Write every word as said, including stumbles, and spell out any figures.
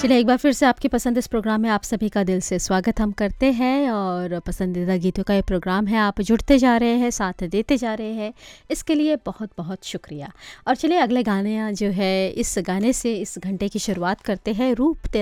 चलिए एक बार फिर से आपकी पसंद इस प्रोग्राम में आप सभी का दिल से स्वागत हम करते हैं और पसंदीदा गीतों का ये प्रोग्राम है। आप जुड़ते जा रहे हैं, साथ देते जा रहे हैं, इसके लिए बहुत बहुत शुक्रिया। और चलिए अगले गाने जो है, इस गाने से इस घंटे की शुरुआत करते हैं। रूप